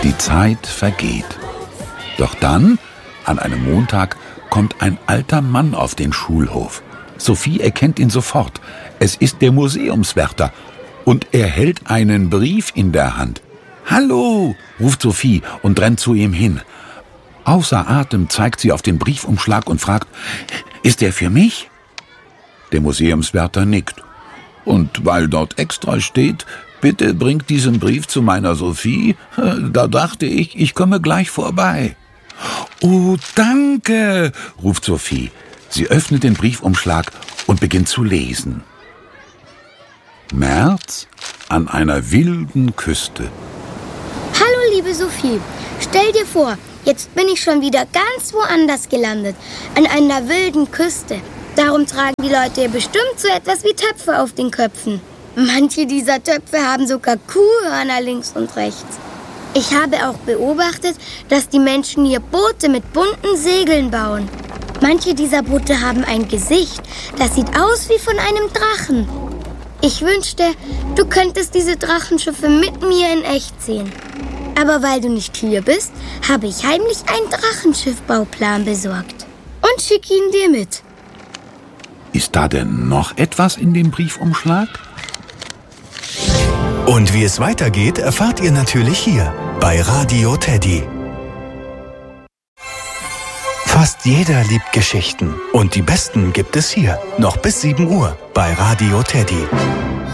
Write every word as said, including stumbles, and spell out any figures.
Die Zeit vergeht. Doch dann, an einem Montag, kommt ein alter Mann auf den Schulhof. Sophie erkennt ihn sofort. Es ist der Museumswärter. Und er hält einen Brief in der Hand. »Hallo«, ruft Sophie und rennt zu ihm hin. Außer Atem zeigt sie auf den Briefumschlag und fragt, »Ist der für mich?« Der Museumswärter nickt. »Und weil dort extra steht, bitte bringt diesen Brief zu meiner Sophie, da dachte ich, ich komme gleich vorbei.« »Oh, danke«, ruft Sophie. Sie öffnet den Briefumschlag und beginnt zu lesen. März an einer wilden Küste. Hallo, liebe Sophie. Stell dir vor, jetzt bin ich schon wieder ganz woanders gelandet, an einer wilden Küste. Darum tragen die Leute hier bestimmt so etwas wie Töpfe auf den Köpfen. Manche dieser Töpfe haben sogar Kuhhörner links und rechts. Ich habe auch beobachtet, dass die Menschen hier Boote mit bunten Segeln bauen. Manche dieser Boote haben ein Gesicht, das sieht aus wie von einem Drachen. Ich wünschte, du könntest diese Drachenschiffe mit mir in echt sehen. Aber weil du nicht hier bist, habe ich heimlich einen Drachenschiffbauplan besorgt und schicke ihn dir mit. Ist da denn noch etwas in dem Briefumschlag? Und wie es weitergeht, erfahrt ihr natürlich hier bei Radio Teddy. Fast jeder liebt Geschichten und die besten gibt es hier, noch bis sieben Uhr bei Radio Teddy.